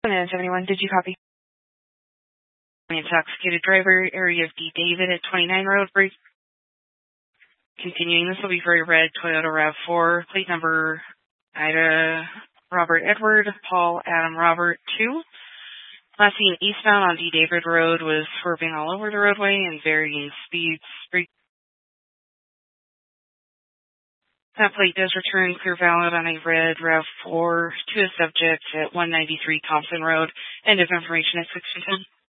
71, did you copy? Intoxicated driver, area of D. David at 29 Road Break. Continuing, this will be for a red Toyota RAV4, plate number Ida Robert Edward, Paul Adam Robert 2. Last seen eastbound on D. David Road was swerving all over the roadway in varying speeds. That plate does return clear valid on a red RAV4 to a subject at 193 Thompson Road. End of information at 6:10.